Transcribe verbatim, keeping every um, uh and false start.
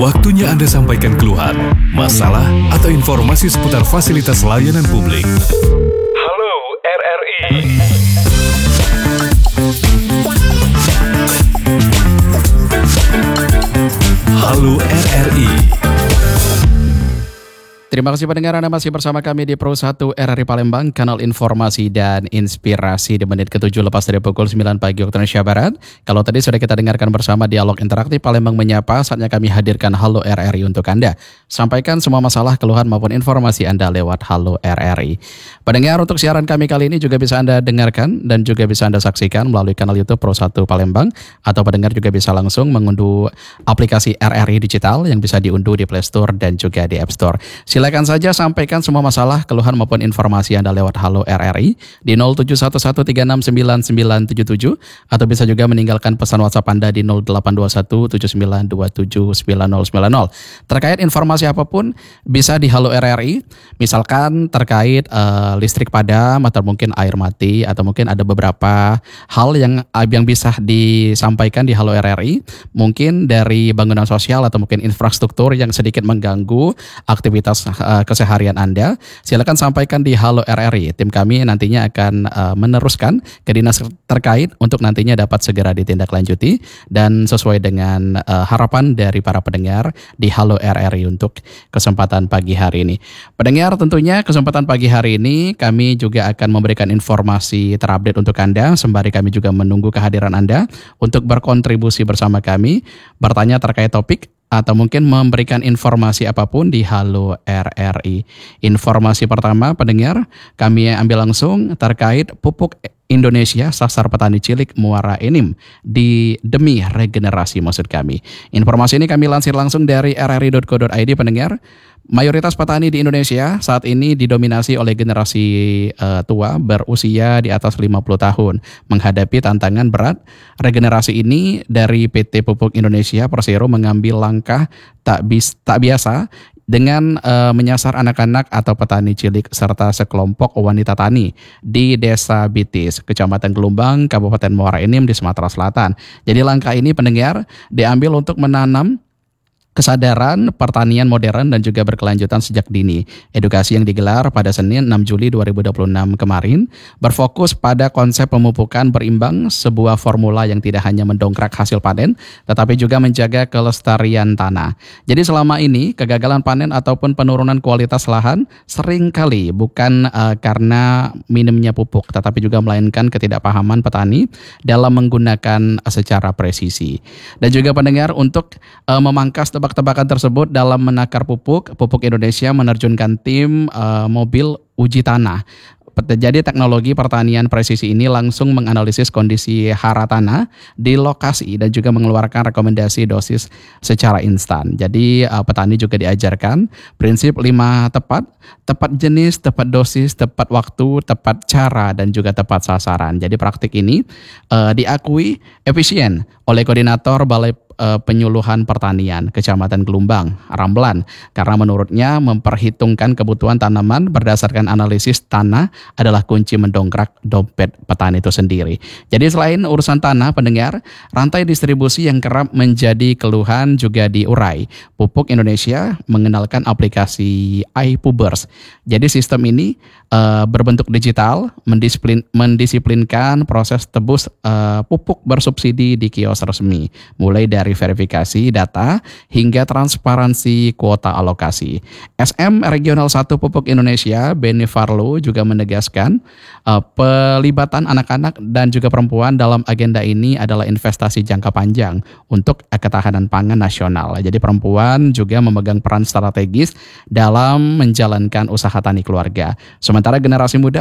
Waktunya Anda sampaikan keluhan, masalah, atau informasi seputar fasilitas layanan publik. Halo R R I. Halo R R I. Terima kasih pendengar, Anda masih bersama kami di Pro satu R R I Palembang, kanal informasi dan inspirasi di menit ketujuh lepas dari pukul sembilan pagi waktu Indonesia Barat. Kalau tadi sudah kita dengarkan bersama dialog interaktif Palembang Menyapa, saatnya kami hadirkan Halo R R I untuk Anda. Sampaikan semua masalah, keluhan maupun informasi Anda lewat Halo R R I. Pendengar, untuk siaran kami kali ini juga bisa Anda dengarkan dan juga bisa Anda saksikan melalui kanal YouTube Pro satu Palembang, atau pendengar juga bisa langsung mengunduh aplikasi R R I Digital yang bisa diunduh di Play Store dan juga di App Store. Silakan saja sampaikan semua masalah, keluhan maupun informasi Anda lewat Halo R R I di nol tujuh satu satu tiga enam sembilan sembilan tujuh tujuh, atau bisa juga meninggalkan pesan WhatsApp Anda di nol delapan dua satu tujuh sembilan dua tujuh sembilan nol sembilan nol. Terkait informasi apapun bisa di Halo R R I, misalkan terkait uh, listrik padam atau mungkin air mati, atau mungkin ada beberapa hal yang yang bisa disampaikan di Halo R R I, mungkin dari bangunan sosial atau mungkin infrastruktur yang sedikit mengganggu aktivitas uh, keseharian Anda, silakan sampaikan di Halo R R I. Tim kami nantinya akan uh, meneruskan ke dinas terkait untuk nantinya dapat segera ditindaklanjuti dan sesuai dengan uh, harapan dari para pendengar di Halo R R I untuk kesempatan pagi hari ini. Pendengar, tentunya kesempatan pagi hari ini kami juga akan memberikan informasi terupdate untuk Anda, sembari kami juga menunggu kehadiran Anda untuk berkontribusi bersama kami, bertanya terkait topik atau mungkin memberikan informasi apapun di Halo R R I. Informasi pertama, pendengar, kami ambil langsung terkait pupuk Indonesia sasar petani cilik Muara Enim di demi regenerasi maksud kami. Informasi ini kami lansir langsung dari r r i dot co dot i d, pendengar. Mayoritas petani di Indonesia saat ini didominasi oleh generasi uh, tua berusia di atas lima puluh tahun. Menghadapi tantangan berat, regenerasi ini dari P T Pupuk Indonesia Persero mengambil langkah tak, bis, tak biasa dengan uh, menyasar anak-anak atau petani cilik serta sekelompok wanita tani di Desa Bitis, Kecamatan Gelumbang, Kabupaten Muara Enim di Sumatera Selatan. Jadi langkah ini, pendengar, diambil untuk menanam kesadaran pertanian modern dan juga berkelanjutan sejak dini. Edukasi yang digelar pada Senin enam Juli dua ribu dua puluh enam kemarin berfokus pada konsep pemupukan berimbang, sebuah formula yang tidak hanya mendongkrak hasil panen, tetapi juga menjaga kelestarian tanah. Jadi selama ini kegagalan panen ataupun penurunan kualitas lahan seringkali bukan uh, karena minimnya pupuk, tetapi juga melainkan ketidakpahaman petani dalam menggunakan secara presisi. Dan juga pendengar, untuk uh, memangkas tebak-tebakan tersebut dalam menakar pupuk, Pupuk Indonesia menerjunkan tim uh, mobil uji tanah. Jadi teknologi pertanian presisi ini langsung menganalisis kondisi hara tanah di lokasi dan juga mengeluarkan rekomendasi dosis secara instan. Jadi uh, petani juga diajarkan prinsip lima tepat, tepat jenis, tepat dosis, tepat waktu, tepat cara, dan juga tepat sasaran. Jadi praktik ini uh, diakui efisien oleh koordinator Balai Penyuluhan Pertanian Kecamatan Gelumbang, Ramlan, karena menurutnya memperhitungkan kebutuhan tanaman berdasarkan analisis tanah adalah kunci mendongkrak dompet petani itu sendiri. Jadi selain urusan tanah, pendengar, rantai distribusi yang kerap menjadi keluhan juga diurai. Pupuk Indonesia mengenalkan aplikasi iPubers. Jadi sistem ini uh, berbentuk digital, mendisiplin, mendisiplinkan proses tebus uh, pupuk bersubsidi di kios resmi, mulai dari verifikasi data hingga transparansi kuota alokasi. S M Regional satu Pupuk Indonesia, Benny Farlo, juga menegaskan uh, pelibatan anak-anak dan juga perempuan dalam agenda ini adalah investasi jangka panjang untuk ketahanan pangan nasional. Jadi perempuan juga memegang peran strategis dalam menjalankan usaha tani keluarga. Sementara generasi muda